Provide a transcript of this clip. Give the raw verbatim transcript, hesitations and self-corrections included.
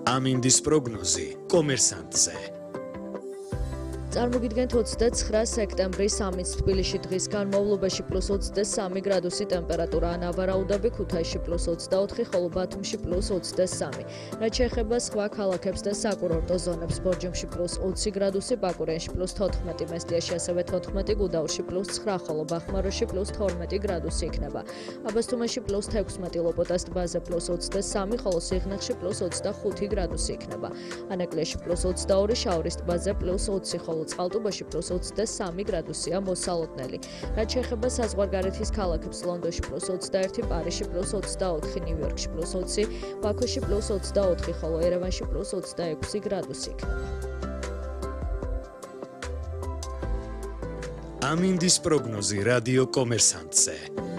ამინდის პროგნოზი კომერსანტზე. წარმოგიდგენთ ოცდაცხრა სექტემბრის ამინდს თბილისში დღის განმავლობაში პლუს ოცდასამი გრადუსი ტემპერატურა, ანავარაუდები ქუთაისში პლუს ოცდაოთხი, ხოლო ბათუმში პლუს ოცდასამი. რაც შეეხება სხვა ქალაქებს და საკურორტო ზონებს, ბორჯომში პლუს ოცი გრადუსი, ბაკურიანში პლუს თოთხმეტი, მესტიაში ასევე თოთხმეტი, გუდაურში პლუს ცხრა, ხოლო ბახმაროში პლუს თორმეტი გრადუსი იქნება. აბასთუმანში პლუს თექვსმეტი, ლოპოტას ტბაზე პლუს ოცდასამი, ხოლო სიღნაღში პლუს ოცდახუთი გრადუსი იქნება. ანაკლიაში პლუს ოცდაორი, შაორის ტბაზე პლუს ოცი, ხოლო წყალტუბოში პლუს ოცდასამი გრადუსია მოსალოდნელი. რაც შეეხება საზღვარგარეთის ქალაქებს, ლონდონში პლუს ოცდაერთი, პარიზში პლუს ოცდაოთხი, ნიუ-იორკში პლუს ოცი, ბაქოში პლუს ოცდაოთხი, ხოლო ერევანში პლუს ოცდაექვსი გრადუსი იქნება. ამინდის პროგნოზი რადიო კომერსანტზე.